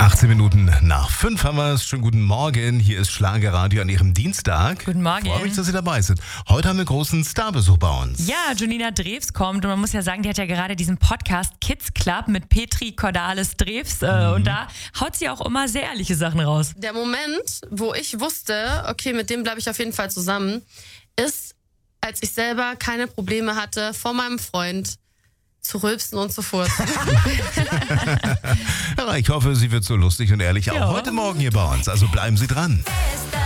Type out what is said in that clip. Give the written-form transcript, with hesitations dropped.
18 Minuten nach 5 haben wir es. Schönen guten Morgen. Hier ist Schlagerradio an Ihrem Dienstag. Guten Morgen. Ich freue mich, dass Sie dabei sind. Heute haben wir großen Starbesuch bei uns. Ja, Julina Drews kommt und man muss ja sagen, die hat ja gerade diesen Podcast Kids Club mit Petri Cordalis Drews und da haut sie auch immer sehr ehrliche Sachen raus. Der Moment, wo ich wusste, okay, mit dem bleibe ich auf jeden Fall zusammen, ist, als ich selber keine Probleme hatte, vor meinem Freund zu rülpsen und zu furzen. Ja, ich hoffe, sie wird so lustig und ehrlich auch heute Morgen hier bei uns. Also bleiben Sie dran.